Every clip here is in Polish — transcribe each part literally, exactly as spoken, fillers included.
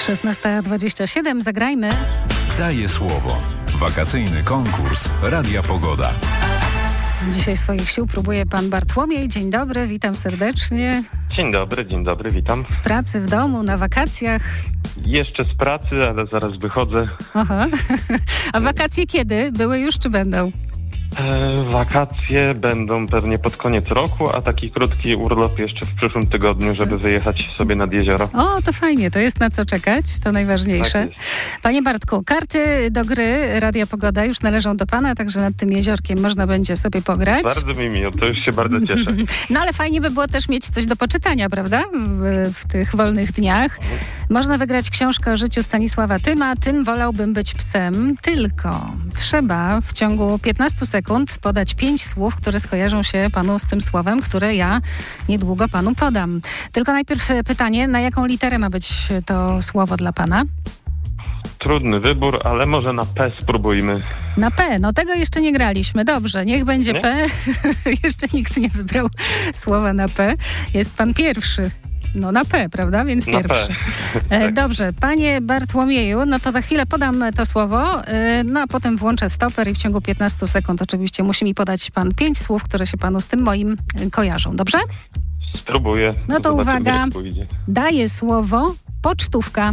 szesnasta dwadzieścia siedem. Zagrajmy. Daję słowo. Wakacyjny konkurs Radia Pogoda. Dzisiaj swoich sił próbuje pan Bartłomiej. Dzień dobry, witam serdecznie. Dzień dobry, dzień dobry, witam. W pracy, w domu, na wakacjach? Jeszcze z pracy, ale zaraz wychodzę. Aha. A wakacje kiedy? Były już czy będą? E, wakacje będą pewnie pod koniec roku, a taki krótki urlop jeszcze w przyszłym tygodniu, żeby wyjechać sobie nad jezioro. O, to fajnie, to jest na co czekać, to najważniejsze. Tak Panie Bartku, karty do gry Radia Pogoda już należą do pana, także nad tym jeziorkiem można będzie sobie pograć. Bardzo mi miło, to już się bardzo cieszę. No ale fajnie by było też mieć coś do poczytania, prawda? W, w tych wolnych dniach. Można wygrać książkę o życiu Stanisława Tyma. Tym wolałbym być psem, tylko trzeba w ciągu piętnastu sekund podać pięć słów, które skojarzą się panu z tym słowem, które ja niedługo panu podam. Tylko najpierw pytanie, na jaką literę ma być to słowo dla pana? Trudny wybór, ale może na P spróbujmy. Na P, no tego jeszcze nie graliśmy. Dobrze, niech będzie nie? P. Jeszcze nikt nie wybrał słowa na P. Jest pan pierwszy. No na P, prawda? Więc na pierwszy. P. E, dobrze, panie Bartłomieju, no to za chwilę podam to słowo, e, no a potem włączę stoper i w ciągu piętnastu sekund oczywiście musi mi podać pan pięć słów, które się panu z tym moim kojarzą. Dobrze? Spróbuję. No to Zobaczymy, uwaga, daję słowo pocztówka.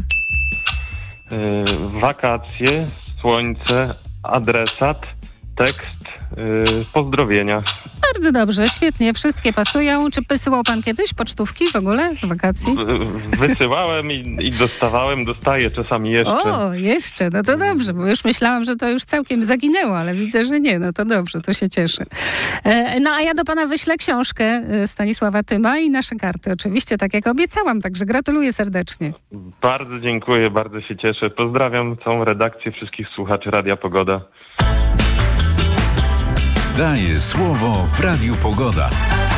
Yy, wakacje, słońce, adresat, tekst, yy, pozdrowienia. Bardzo dobrze, świetnie, wszystkie pasują. Czy wysyłał pan kiedyś pocztówki w ogóle z wakacji? Wysyłałem i, i dostawałem, dostaję czasami jeszcze. O, jeszcze, no to dobrze, bo już myślałam, że to już całkiem zaginęło, ale widzę, że nie, no to dobrze, to się cieszę. E, no a ja do pana wyślę książkę Stanisława Tyma i nasze karty oczywiście, tak jak obiecałam, także gratuluję serdecznie. Bardzo dziękuję, bardzo się cieszę. Pozdrawiam całą redakcję, wszystkich słuchaczy Radia Pogoda. Daję słowo w Radiu Pogoda.